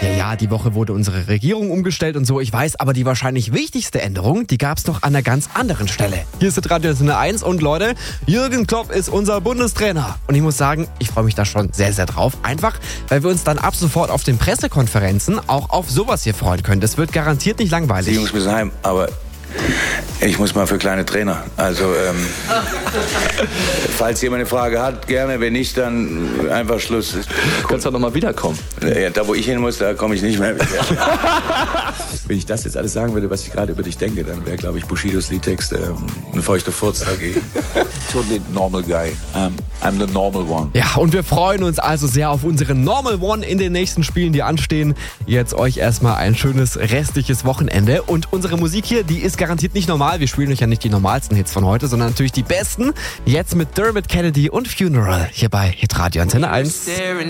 Ja, die Woche wurde unsere Regierung umgestellt und so, ich weiß, aber die wahrscheinlich wichtigste Änderung, die gab es doch an einer ganz anderen Stelle. Hier ist Radio Antenne 1 und Leute, Jürgen Klopp ist unser Bundestrainer. Und ich muss sagen, ich freue mich da schon sehr, sehr drauf. Einfach, weil wir uns dann ab sofort auf den Pressekonferenzen auch auf sowas hier freuen können. Das wird garantiert nicht langweilig. Die Jungs müssen heim, aber ich muss mal für kleine Trainer. Also, falls jemand eine Frage hat, gerne. Wenn nicht, dann einfach Schluss. Du kannst doch nochmal wiederkommen. Ja, da, wo ich hin muss, da komme ich nicht mehr. Wenn ich das jetzt alles sagen würde, was ich gerade über dich denke, dann wäre, glaube ich, Bushidos Liedtext ein feuchter Furz dagegen. Totally normal guy. I'm the normal one. Ja, und wir freuen uns also sehr auf unseren Normal One in den nächsten Spielen, die anstehen. Jetzt euch erstmal ein schönes restliches Wochenende. Und unsere Musik hier, die ist garantiert nicht normal. Wir spielen euch ja nicht die normalsten Hits von heute, sondern natürlich die besten. Jetzt mit Dermot Kennedy und Funeral hier bei Hitradio Antenne 1.